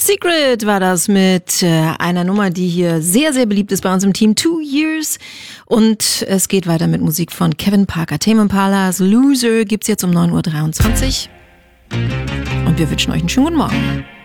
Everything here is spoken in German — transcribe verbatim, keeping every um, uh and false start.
Secret war das mit äh, einer Nummer, die hier sehr, sehr beliebt ist bei uns im Team, Two Years. Und es geht weiter mit Musik von Kevin Parker. Tame Impalas Loser gibt's jetzt um neun Uhr dreiundzwanzig. Und wir wünschen euch einen schönen guten Morgen.